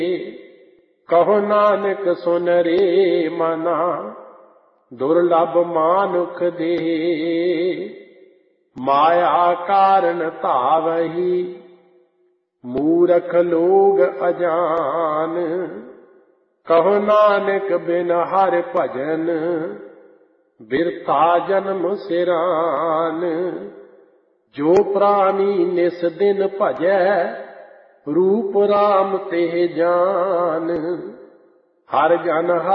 ਕਹੋ ਨਾਨਕ ਸੁਨ ਰੇ ਮਨਾ, ਦੁਰਲਭ ਮਾਨੁਖ ਦੇ। ਮਾਇਆ ਕਾਰਨ ਧਾਵਹੀ, ਮੂਰਖ ਲੋਗ ਅਜਾਨ। ਕਹੋ ਨਾਨਕ ਬਿਨ ਹਰਿ ਭਜਨ, ਬਿਰਥਾ ਜਨਮ ਸਿਰਾਨ। ਜੋ ਪ੍ਰਾਨੀ ਨਿਸ ਦਿਨ ਭਜੈ, ਰੂਪ ਰਾਮ ਤੇ ਜਾਨ। ਹਰਿ ਜਨ